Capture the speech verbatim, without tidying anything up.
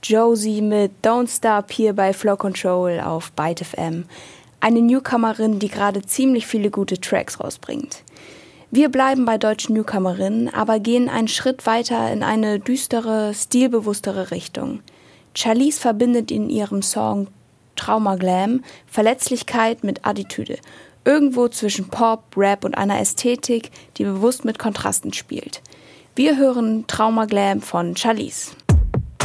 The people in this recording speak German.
Josie mit Don't Stop hier bei Flow Control auf Byte F M. Eine Newcomerin, die gerade ziemlich viele gute Tracks rausbringt. Wir bleiben bei deutschen Newcomerinnen, aber gehen einen Schritt weiter in eine düstere, stilbewusstere Richtung. Charlize verbindet in ihrem Song Trauma Glam Verletzlichkeit mit Attitüde. Irgendwo zwischen Pop, Rap und einer Ästhetik, die bewusst mit Kontrasten spielt. Wir hören Trauma Glam von Charlize.